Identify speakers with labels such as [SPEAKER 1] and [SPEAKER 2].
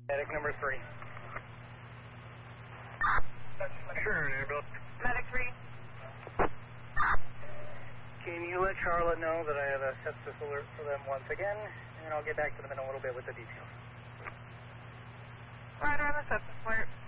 [SPEAKER 1] Medic number 3.
[SPEAKER 2] Sure, ambulance.
[SPEAKER 3] Medic 3.
[SPEAKER 1] Can you let Charlotte know that I have a sepsis alert for them once again, and I'll get back to them in a little bit with the details.
[SPEAKER 3] Right on the sepsis alert.